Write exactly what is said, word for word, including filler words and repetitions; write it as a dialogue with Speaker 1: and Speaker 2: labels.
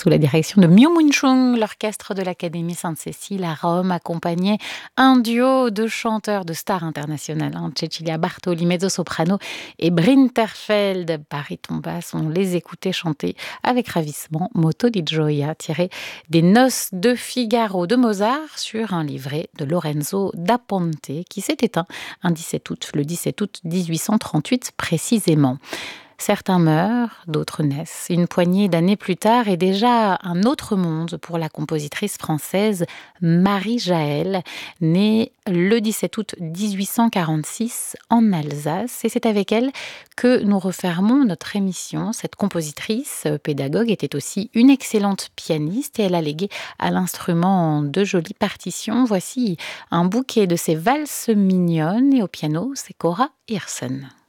Speaker 1: sous la direction de Miu Munchung, l'orchestre de l'Académie Sainte-Cécile à Rome accompagnait un duo de chanteurs de stars internationales, hein, Cecilia Bartoli, mezzo-soprano, et Brinterfeld, baryton basse. On les écoutait chanter avec ravissement Moto di Gioia, tiré des Noces de Figaro de Mozart sur un livret de Lorenzo da Ponte qui s'est éteint un dix-sept août, le dix-sept août dix-huit cent trente-huit précisément. Certains meurent, d'autres naissent. Une poignée d'années plus tard est déjà un autre monde pour la compositrice française Marie Jaël, née le dix-sept août dix-huit cent quarante-six en Alsace. Et c'est avec elle que nous refermons notre émission. Cette compositrice pédagogue était aussi une excellente pianiste et elle a légué à l'instrument de jolies partitions. Voici un bouquet de ses valses mignonnes et au piano, c'est Cora Hirson.